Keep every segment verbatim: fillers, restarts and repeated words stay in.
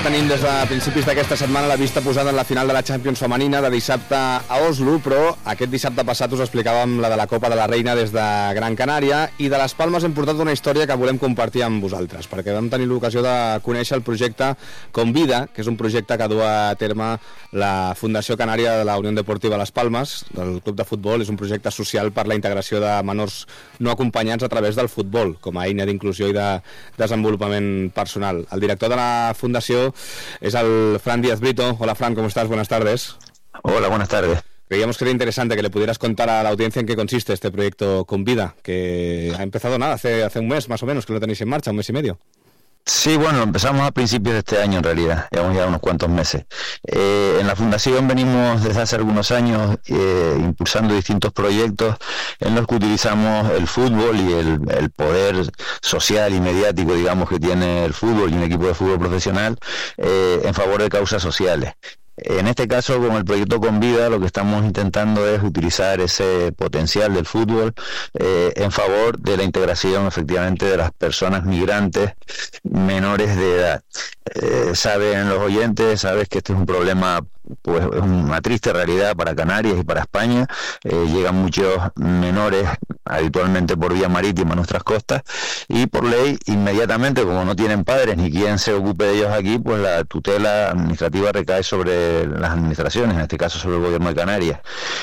tenim des de principis d'aquesta setmana la vista posada en la final de la Champions femenina de dissabte a Oslo, però aquest dissabte passat us explicàvem la de la Copa de la Reina des de Gran Canària, i de les Palmes hem portat una història que volem compartir amb vosaltres, perquè vam tenir l'ocasió de conèixer el projecte Convida, que és un projecte que du a terme la Fundació Canària de la Unió Deportiva Les Palmes, del club de futbol. És un projecte social per la integració de menors no acompanyats a través del futbol, com a eina d'inclusió i de desenvolupament personal. El director de la Fundació es el Fran Díaz Brito. Hola Fran, ¿cómo estás? Buenas tardes. Hola, buenas tardes. Creíamos que era interesante que le pudieras contar a la audiencia en qué consiste este proyecto Convida, que ha empezado nada, hace, hace un mes más o menos que lo tenéis en marcha, un mes y medio. Sí, bueno, empezamos a principios de este año en realidad, llevamos ya unos cuantos meses. Eh, en la Fundación venimos desde hace algunos años eh, impulsando distintos proyectos en los que utilizamos el fútbol y el, el poder social y mediático, digamos, que tiene el fútbol y un equipo de fútbol profesional eh, en favor de causas sociales. En este caso, con el proyecto Convida, lo que estamos intentando es utilizar ese potencial del fútbol eh, en favor de la integración, efectivamente, de las personas migrantes menores de edad. Eh, saben los oyentes, sabes que este es un problema, pues es una triste realidad para Canarias y para España. Eh, llegan muchos menores habitualmente por vía marítima a nuestras costas, y por ley, inmediatamente, como no tienen padres ni quien se ocupe de ellos aquí, pues la tutela administrativa recae sobre las administraciones, en este caso sobre el gobierno de Canarias,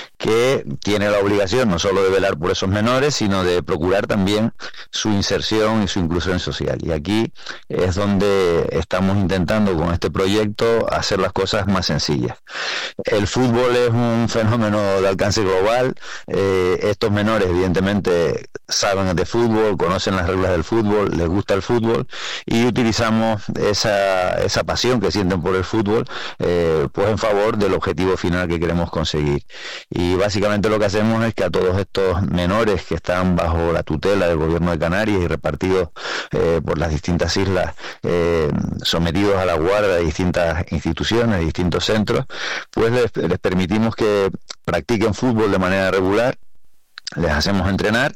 que tiene la obligación no solo de velar por esos menores, sino de procurar también su inserción y su inclusión social. Y aquí es donde estamos intentando con este proyecto hacer las cosas más sencillas. El fútbol es un fenómeno de alcance global. Eh, estos menores evidentemente saben de fútbol, conocen las reglas del fútbol, les gusta el fútbol, y utilizamos esa, esa pasión que sienten por el fútbol eh, pues en favor del objetivo final que queremos conseguir. Y básicamente lo que hacemos es que a todos estos menores que están bajo la tutela del gobierno de Canarias y repartidos eh, por las distintas islas, eh, sometidos a la guardia de distintas instituciones, de distintos centros, pues les, les permitimos que practiquen fútbol de manera regular, les hacemos entrenar,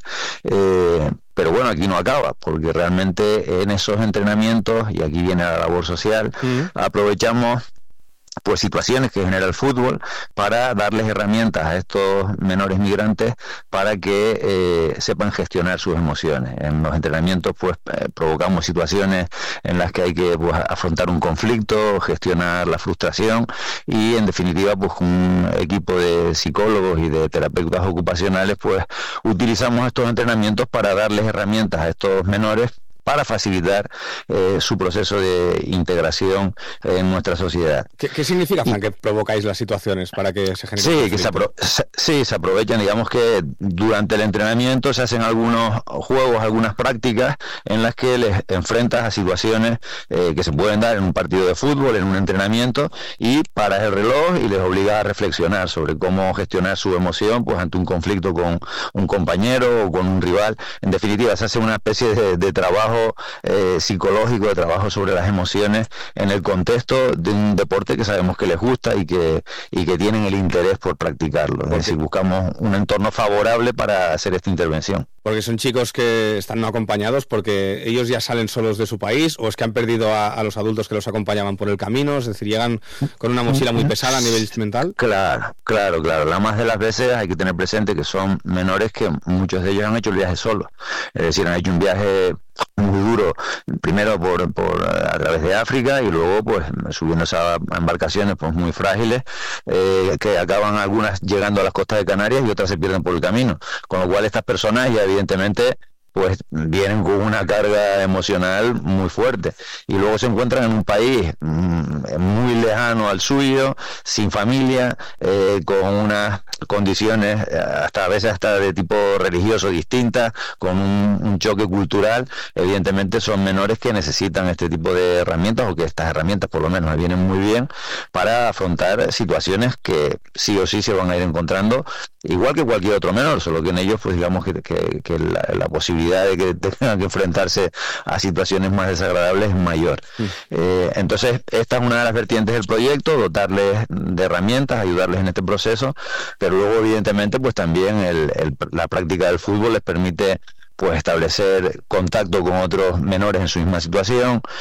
eh, pero bueno, aquí no acaba, porque realmente en esos entrenamientos, y aquí viene la labor social, uh-huh. aprovechamos pues situaciones que genera el fútbol para darles herramientas a estos menores migrantes para que eh, sepan gestionar sus emociones. En los entrenamientos pues eh, provocamos situaciones en las que hay que pues, afrontar un conflicto, gestionar la frustración, y en definitiva pues con un equipo de psicólogos y de terapeutas ocupacionales pues utilizamos estos entrenamientos para darles herramientas a estos menores para facilitar eh, su proceso de integración en nuestra sociedad. ¿Qué, qué significa, Fran, que provocáis las situaciones para que se genere? Sí, que se, apro se, sí, se aprovechan, digamos que durante el entrenamiento se hacen algunos juegos, algunas prácticas en las que les enfrentas a situaciones eh, que se pueden dar en un partido de fútbol, en un entrenamiento, y paras el reloj y les obligas a reflexionar sobre cómo gestionar su emoción pues ante un conflicto con un compañero o con un rival. En definitiva, se hace una especie de, de trabajo Eh, psicológico, de trabajo sobre las emociones en el contexto de un deporte que sabemos que les gusta y que y que tienen el interés por practicarlo. Es decir, buscamos un entorno favorable para hacer esta intervención. Porque son chicos que están no acompañados porque ellos ya salen solos de su país, o es que han perdido a, a los adultos que los acompañaban por el camino, es decir, llegan con una mochila muy pesada a nivel mental. Claro, claro, claro. La más de las veces hay que tener presente que son menores que muchos de ellos han hecho el viaje solos. Es decir, han hecho un viaje muy duro, primero por, por a través de África, y luego pues subiéndose a embarcaciones pues muy frágiles eh, que acaban algunas llegando a las costas de Canarias y otras se pierden por el camino, con lo cual estas personas ya evidentemente pues vienen con una carga emocional muy fuerte, y luego se encuentran en un país mmm, muy lejano al suyo, sin familia, eh, con unas condiciones hasta a veces hasta de tipo religioso distintas, con un, un choque cultural. Evidentemente son menores que necesitan este tipo de herramientas, o que estas herramientas por lo menos les vienen muy bien para afrontar situaciones que sí o sí se van a ir encontrando, igual que cualquier otro menor, solo que en ellos pues digamos que, que, que la, la posibilidad de que tengan que enfrentarse a situaciones más desagradables es mayor. Sí. Eh, entonces esta es una de las vertientes del proyecto, dotarles de herramientas, ayudarles en este proceso, pero luego evidentemente pues también el, el, la práctica del fútbol les permite pues establecer contacto con otros menores en su misma situación,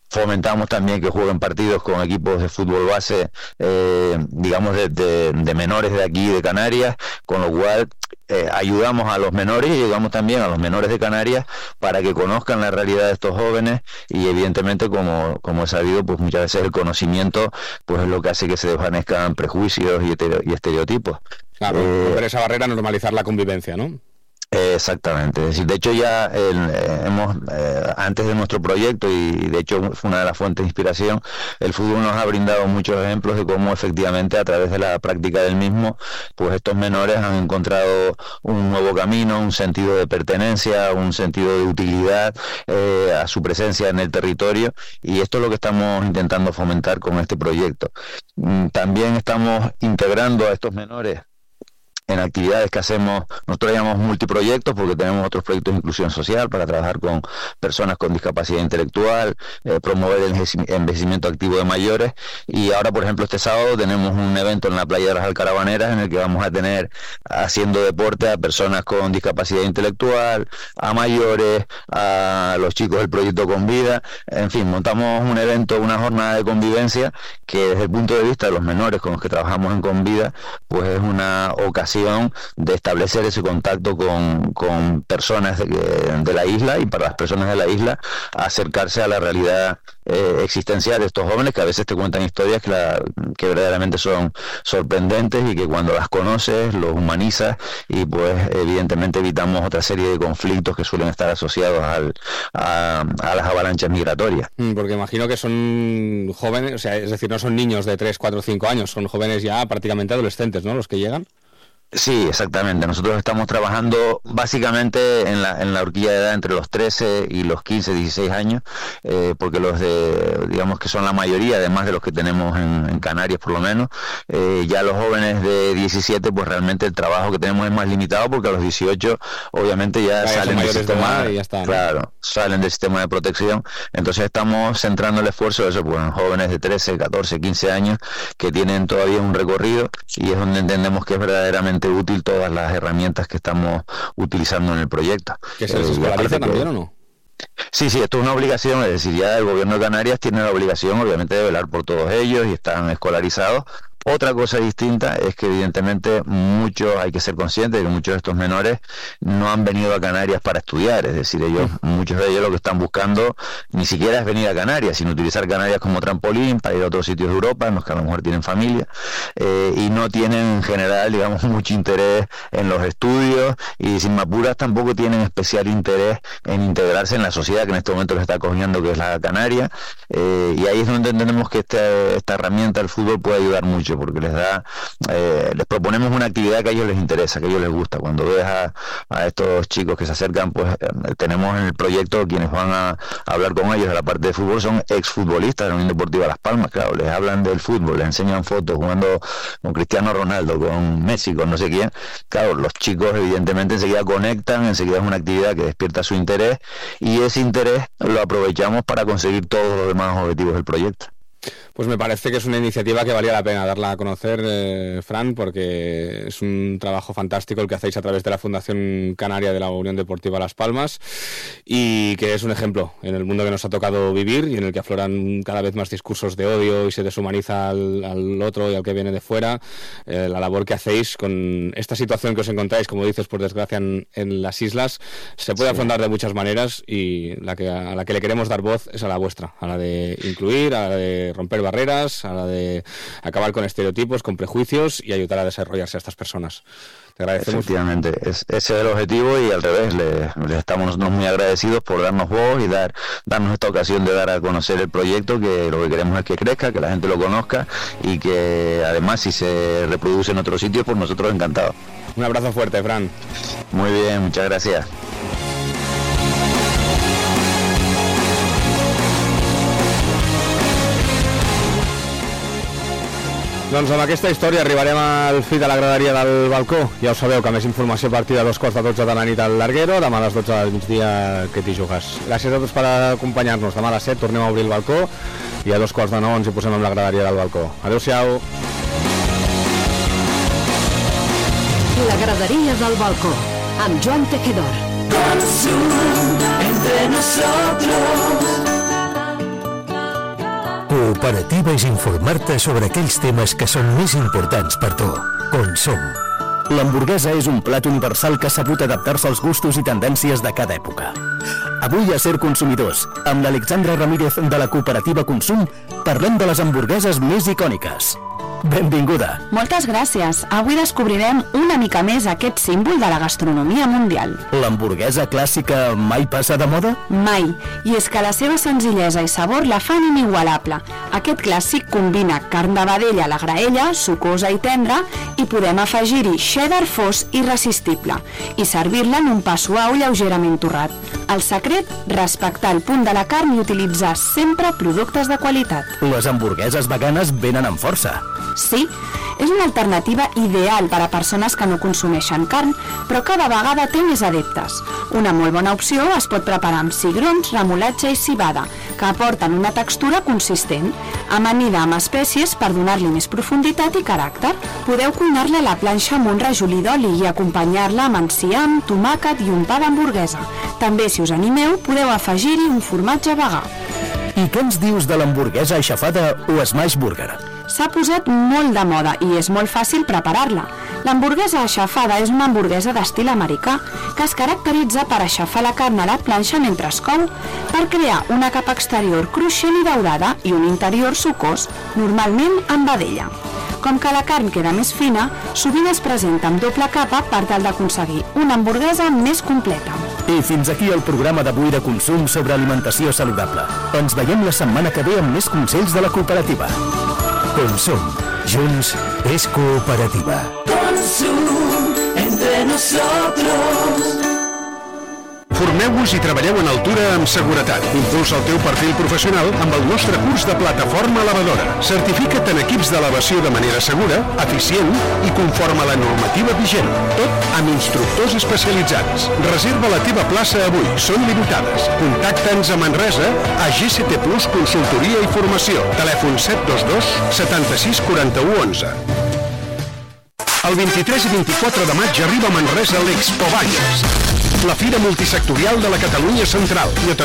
fomentamos también que jueguen partidos con equipos de fútbol base, eh, digamos, de, de, de menores de aquí, de Canarias, con lo cual eh, ayudamos a los menores y ayudamos también a los menores de Canarias para que conozcan la realidad de estos jóvenes y evidentemente, como, como he sabido, pues muchas veces el conocimiento pues es lo que hace que se desvanezcan prejuicios y, estereo, y estereotipos. Claro, eh, romper esa barrera, normalizar la convivencia, ¿no? Eh, exactamente, es decir, de hecho ya eh, hemos eh, antes de nuestro proyecto, y de hecho fue una de las fuentes de inspiración, el fútbol nos ha brindado muchos ejemplos de cómo efectivamente a través de la práctica del mismo, pues estos menores han encontrado un nuevo camino, un sentido de pertenencia, un sentido de utilidad eh, a su presencia en el territorio, y esto es lo que estamos intentando fomentar con este proyecto. También estamos integrando a estos menores en actividades que hacemos. Nosotros llamamos multiproyectos porque tenemos otros proyectos de inclusión social para trabajar con personas con discapacidad intelectual, eh, promover el envejecimiento activo de mayores, y ahora, por ejemplo, este sábado tenemos un evento en la playa de las Alcarabaneras en el que vamos a tener haciendo deporte a personas con discapacidad intelectual, a mayores, a los chicos del proyecto Con Vida. En fin, montamos un evento, una jornada de convivencia que desde el punto de vista de los menores con los que trabajamos en Con Vida, pues es una ocasión de establecer ese contacto con, con personas de, de la isla, y para las personas de la isla acercarse a la realidad eh, existencial de estos jóvenes que a veces te cuentan historias que, la, que verdaderamente son sorprendentes y que cuando las conoces los humanizas, y pues evidentemente evitamos otra serie de conflictos que suelen estar asociados al, a, a las avalanchas migratorias. Porque imagino que son jóvenes, o sea, es decir, no son niños de tres, cuatro, cinco años, son jóvenes ya prácticamente adolescentes, ¿no?, los que llegan. Sí, exactamente. Nosotros estamos trabajando básicamente en la en la horquilla de edad entre los trece y los quince, dieciséis años, eh, porque los de, digamos que son la mayoría, además de los que tenemos en, en Canarias por lo menos, eh, ya los jóvenes de diecisiete, pues realmente el trabajo que tenemos es más limitado, porque a los dieciocho obviamente ya, ya salen del sistema, de y ya está, ¿no? Claro, salen del sistema de protección. Entonces estamos centrando el esfuerzo de eso, pues en jóvenes de trece, catorce, quince años que tienen todavía un recorrido, y es donde entendemos que es verdaderamente útil todas las herramientas que estamos utilizando en el proyecto. ¿Que se les escolariza también que... o no? Sí, sí, esto es una obligación, es decir, ya el gobierno de Canarias tiene la obligación, obviamente, de velar por todos ellos y están escolarizados. Otra cosa distinta es que evidentemente muchos, hay que ser conscientes de que muchos de estos menores no han venido a Canarias para estudiar, es decir, ellos, muchos de ellos lo que están buscando ni siquiera es venir a Canarias, sino utilizar Canarias como trampolín para ir a otros sitios de Europa en los que a lo mejor tienen familia, eh, y no tienen en general, digamos, mucho interés en los estudios, y sin mapuras tampoco tienen especial interés en integrarse en la sociedad que en este momento les está acogiendo, que es la Canaria, eh, y ahí es donde entendemos que este, esta herramienta del fútbol puede ayudar mucho, porque les da, eh, les proponemos una actividad que a ellos les interesa, que a ellos les gusta. Cuando ves a, a estos chicos que se acercan, pues eh, tenemos en el proyecto quienes van a, a hablar con ellos de la parte de fútbol, son exfutbolistas de la Unión Deportiva Las Palmas, claro, les hablan del fútbol, les enseñan fotos jugando con Cristiano Ronaldo, con Messi, con no sé quién. Claro, los chicos evidentemente enseguida conectan, enseguida es una actividad que despierta su interés, y ese interés lo aprovechamos para conseguir todos los demás objetivos del proyecto. Pues me parece que es una iniciativa que valía la pena darla a conocer, eh, Fran, porque es un trabajo fantástico el que hacéis a través de la Fundación Canaria de la Unión Deportiva Las Palmas, y que es un ejemplo en el mundo que nos ha tocado vivir y en el que afloran cada vez más discursos de odio y se deshumaniza al, al otro y al que viene de fuera. Eh, la labor que hacéis con esta situación que os encontráis, como dices, por desgracia en, en las islas, se puede sí. afrontar de muchas maneras, y la que, a la que le queremos dar voz es a la vuestra, a la de incluir, a la de romper barreras, a la de acabar con estereotipos, con prejuicios, y ayudar a desarrollarse a estas personas. Te agradecemos. Efectivamente, es, ese es el objetivo, y al revés, les le estamos nosotros muy agradecidos por darnos voz y dar darnos esta ocasión de dar a conocer el proyecto, que lo que queremos es que crezca, que la gente lo conozca, y que además si se reproduce en otros sitios, pues nosotros encantados. Un abrazo fuerte, Fran. Muy bien, muchas gracias. Doncs amb aquesta història arribarem al fi de la graderia del balcó. Ja ho sabeu, que més informació a partir de dos quarts de dotze de la nit al Larguero, demà a les dotze del migdia que t'hi jugues. Gràcies a tots per acompanyar-nos. Demà a les set tornem a obrir el balcó, i a dos quarts de nou ens hi posem amb la graderia del balcó. Adéu-siau. La graderia del balcó, amb Joan Tejedor. Con Zoom, entre nosotros. Cooperativa és informar-te sobre aquells temes que són més importants per tu. Consum. L'hamburguesa és un plat universal que ha sabut adaptar-se als gustos i tendències de cada època. Avui a Ser Consumidors, amb l'Alexandra Ramírez de la Cooperativa Consum, parlem de les hamburgueses més icòniques. Benvinguda. Moltes gràcies. Avui descobrirem una mica més aquest símbol de la gastronomia mundial. L'hamburguesa clàssica mai passa de moda? Mai. I és que la seva senzillesa i sabor la fan inigualable. Aquest clàssic combina carn de vedella a la graella, sucosa i tendra, i podem afegir-hi cheddar fos irresistible i servir-la en un pa suau lleugerament torrat. El secret, respectar el punt de la carn i utilitzar sempre productes de qualitat. Les hamburgueses veganes venen amb força. Sí, és una alternativa ideal per a persones que no consumeixen carn, però cada vegada té més adeptes. Una molt bona opció es pot preparar amb cigrons, remolatxa i civada, que aporten una textura consistent, amanida amb espècies per donar-li més profunditat i caràcter. Podeu cuinar-la a la planxa amb un rajolí d'oli i acompanyar-la amb enciam, tomàquet i un pa d'hamburguesa. També, si us animeu, podeu afegir-hi un formatge vegà. I què ens dius de l'hamburguesa aixafada o smash burger? S'ha posat molt de moda i és molt fàcil preparar-la. L'hamburguesa aixafada és una hamburguesa d'estil americà que es caracteritza per aixafar la carn a la planxa mentre es cou per crear una capa exterior cruixent i daurada i un interior sucós, normalment amb vedella. Com que la carn queda més fina, sovint es presenta amb doble capa per tal d'aconseguir una hamburguesa més completa. I fins aquí el programa d'avui de Consum sobre alimentació saludable. Ens veiem la setmana que ve amb més consells de la cooperativa. Consum. Junts és cooperativa. Consum entre nosotros. Formeu-vos i treballeu en altura amb seguretat. Impulsa el teu perfil professional amb el nostre curs de plataforma elevadora. Certifica't en equips d'elevació de manera segura, eficient i conforme a la normativa vigent. Tot amb instructors especialitzats. Reserva la teva plaça avui. Són limitades. Contacta'ns a Manresa a G C T Plus Consultoria i Formació. Telèfon set dos dos setanta-sis quaranta-u onze. El vint-i-tres i vint-i-quatre de maig arriba a Manresa l'Expo Bages, la fira multisectorial de la Catalunya Central. I atenció,